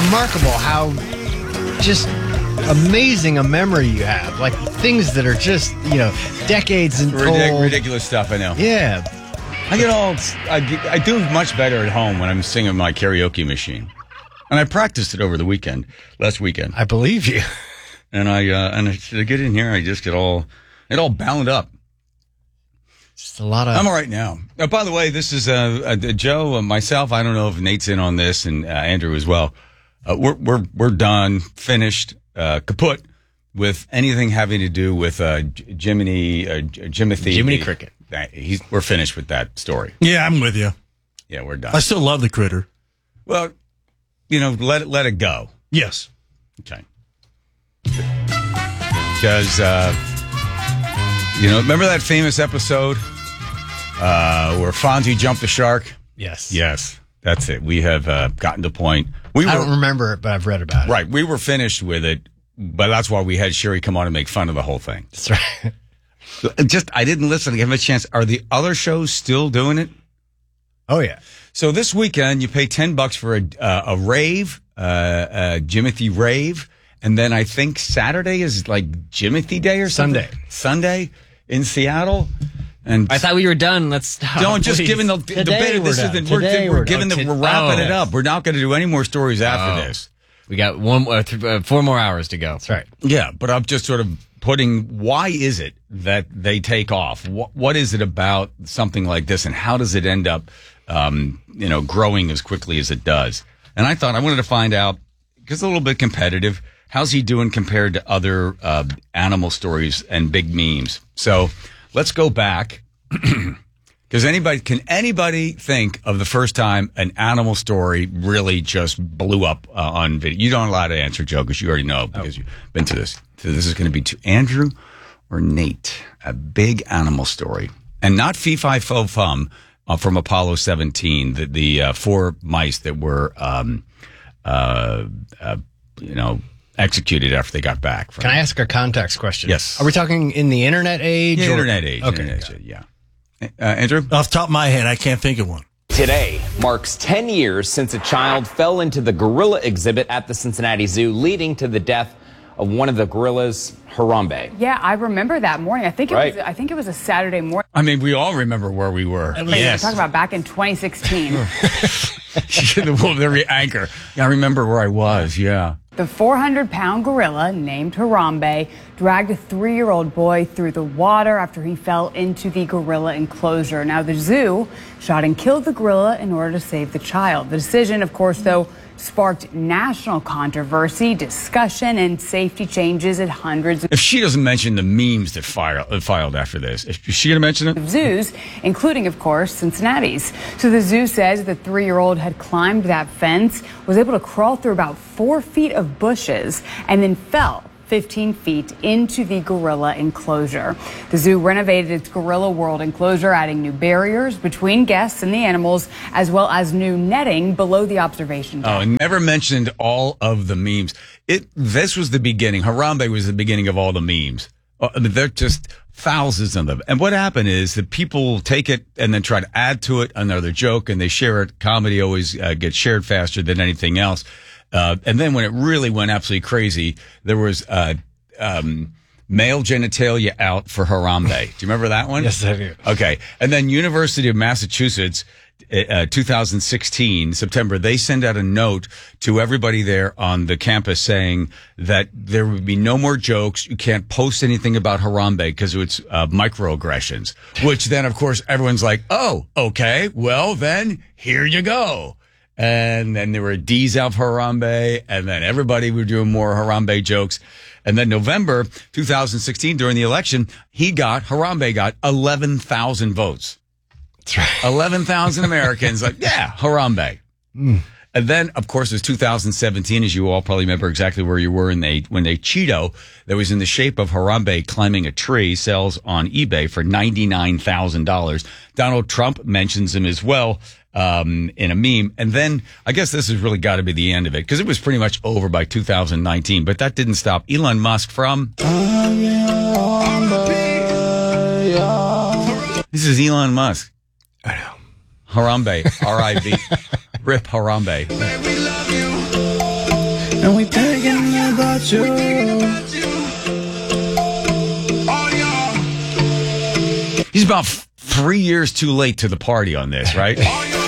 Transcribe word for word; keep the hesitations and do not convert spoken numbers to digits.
remarkable how just amazing a memory you have. Like things that are just, you know, decades and Ridic- old. Ridiculous stuff, I know. Yeah. I get all, I, get- I do much better at home when I'm singing my karaoke machine. And I practiced it over the weekend, last weekend. I believe you. And I, uh, and I, to get in here, I just get all, it all bound up. Just a lot of. I'm all right now. Uh, by the way, this is uh, uh, Joe, uh, myself. I don't know if Nate's in on this, and uh, Andrew as well. Uh, we're we're we're done, finished, uh, kaput with anything having to do with uh, J- Jiminy, uh, J- Jimothy, Jiminy Cricket. Uh, he's, we're finished with that story. Yeah, I'm with you. Yeah, we're done. I still love the critter. Well, you know, let it let it go. Yes. Okay. Because uh, you know, remember that famous episode uh, where Fonzie jumped the shark? Yes. Yes, that's it. We have uh, gotten to the point. We were, I don't remember it, but I've read about it. Right. We were finished with it, but that's why we had Sherry come on and make fun of the whole thing. That's right. Just, I didn't listen. Give him a chance. Are the other shows still doing it? Oh, yeah. So this weekend, you pay ten bucks for a, uh, a rave, uh, uh, Jimothy rave. And then I think Saturday is like Jimothy Day or something. Sunday. Sunday in Seattle. And I thought we were done. Let's stop. don't just please. giving the, the Today bit. we're This is done. the, we're, Today we're we're giving done. the, we're Oh, wrapping it yes. up. We're not going to do any more stories after Oh. this. We got one, uh, th- uh, four more hours to go. That's right. Yeah, but I'm just sort of putting, why is it that they take off? What, what is it about something like this, and how does it end up, um, you know, growing as quickly as it does? And I thought I wanted to find out, because it's a little bit competitive, how's he doing compared to other uh, animal stories and big memes? So let's go back. Because anybody, can anybody think of the first time an animal story really just blew up uh, on video? You don't allow to answer, Joe, because you already know, because you've been to this. So this is going to be to Andrew or Nate, a big animal story. And not Fee Fi Fo Fum uh, from Apollo seventeen, the, the uh, four mice that were, um, uh, uh, you know, executed after they got back. From Can I ask a context question? Yes. Are we talking in the internet age? Yeah, or- internet age. Okay. Internet age, yeah. Uh, Andrew? Off the top of my head, I can't think of one. Today marks ten years since a child fell into the gorilla exhibit at the Cincinnati Zoo, leading to the death of one of the gorillas, Harambe. Yeah, I remember that morning. I think it Right. was. I think it was a Saturday morning. I mean, we all remember where we were. Like, We're talking about back in twenty sixteen. the, the anchor. I remember where I was, yeah. The four hundred pound gorilla named Harambe dragged a three-year-old boy through the water after he fell into the gorilla enclosure. Now, the zoo shot and killed the gorilla in order to save the child. The decision, of course, though, sparked national controversy, discussion, and safety changes at hundreds of If she doesn't mention the memes that filed, filed after this, is she going to mention it? zoos, including, of course, Cincinnati's. So the zoo says the three-year-old had climbed that fence, was able to crawl through about four feet of bushes, and then fell fifteen feet into the gorilla enclosure. The zoo renovated its Gorilla World enclosure, adding new barriers between guests and the animals, as well as new netting below the observation deck. Oh, and never mentioned all of the memes. It. This was the beginning. Harambe was the beginning of all the memes. Uh, I mean, they're just thousands of them. And what happened is that people take it and then try to add to it another joke, and they share it. Comedy always uh, gets shared faster than anything else. Uh, and then when it really went absolutely crazy, there was uh, um, male genitalia out for Harambe. Do you remember that one? Yes, I do. Okay. And then University of Massachusetts, uh, two thousand sixteen, September, they send out a note to everybody there on the campus saying that there would be no more jokes. You can't post anything about Harambe because it's uh, microaggressions, which then, of course, everyone's like, oh, okay, well, then here you go. And then there were D's out for Harambe, and then everybody were doing more Harambe jokes. And then November two thousand sixteen, during the election, he got, Harambe got eleven thousand votes. That's right. eleven thousand Americans like, yeah, Harambe. Mm. And then, of course, it was two thousand seventeen, as you all probably remember exactly where you were, in they, when a Cheeto that was in the shape of Harambe climbing a tree sells on eBay for ninety-nine thousand dollars. Donald Trump mentions him as well um, in a meme. And then I guess this has really got to be the end of it, because it was pretty much over by two thousand nineteen. But that didn't stop Elon Musk from... This is Elon Musk. I know. Harambe, R I B. Rip Harambe. and we thinking about you. He's about f- three years too late to the party on this, right?